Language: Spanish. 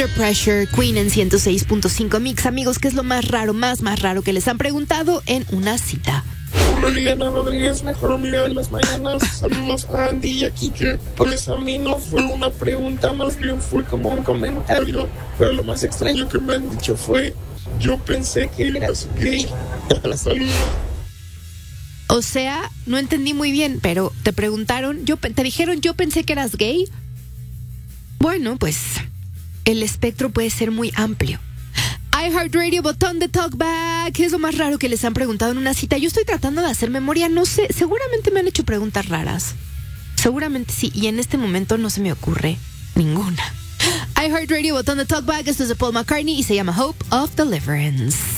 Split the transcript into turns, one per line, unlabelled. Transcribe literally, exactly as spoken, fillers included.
Under Pressure, Queen en ciento seis punto cinco Mix. Amigos, ¿qué es lo más raro, más, más raro que les han preguntado en una cita?
Liliana Rodríguez, mejor amiga de las mañanas. Saludos a Andy y a Kike. Pues a mí no fue una pregunta, más bien fue como un comentario. Pero lo más extraño que me han dicho fue: yo pensé que eras gay. Saludos.
O sea, no entendí muy bien, pero te preguntaron, yo te dijeron, yo pensé que eras gay. Bueno, pues el espectro puede ser muy amplio. iHeartRadio, botón de talkback. ¿Qué es lo más raro que les han preguntado en una cita? Yo estoy tratando de hacer memoria, no sé, seguramente me han hecho preguntas raras. Seguramente sí, y en este momento no se me ocurre ninguna. iHeartRadio, botón de talkback. Esto es de Paul McCartney y se llama Hope of Deliverance.